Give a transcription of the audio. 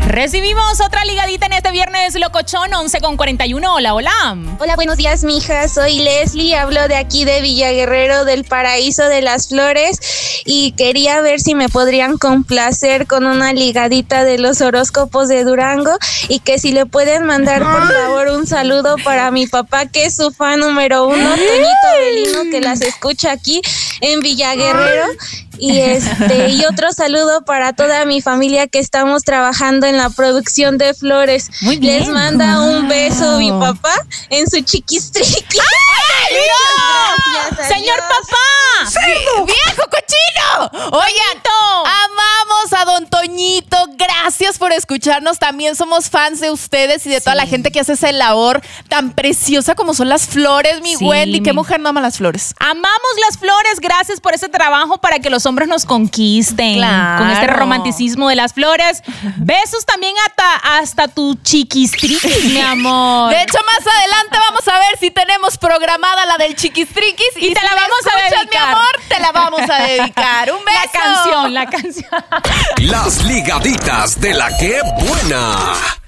Recibimos otra ligadita en este viernes locochón, 11:41. Hola, hola. Hola, buenos días, mija. Soy Leslie, hablo de aquí de Villaguerrero, del Paraíso de las Flores, y quería ver si me podrían complacer con una ligadita de los horóscopos de Durango, y que si le pueden mandar, por favor, un saludo para mi papá, que es su fan número 1, Toñito Avelino, que las escucha aquí en Villaguerrero. Y otro saludo para toda mi familia que estamos trabajando en la producción de flores. Muy bien. Les manda un beso mi papá en su chiquistriqui. ¡Ay, no! Gracias, ¡Señor adiós. papá! ¡Cerdo! ¡Viejo cochino! Oigan, Amamos a don Toñito. Gracias por escucharnos. También somos fans de ustedes y de toda la gente que hace esa labor tan preciosa como son las flores, mi Sí, Wendy. ¿Qué mujer no ama las flores? amamos las flores. Gracias por ese trabajo para que los hombres nos conquisten. Claro. Con este romanticismo de las flores. Besos también hasta tu chiquistriquis, mi amor. De hecho, más adelante vamos a ver si tenemos programada la del chiquistriquis. Y te si la vamos a escuchas, dedicar. mi amor, te la vamos a dedicar. Un beso. La canción. Las ligaditas de la que buena.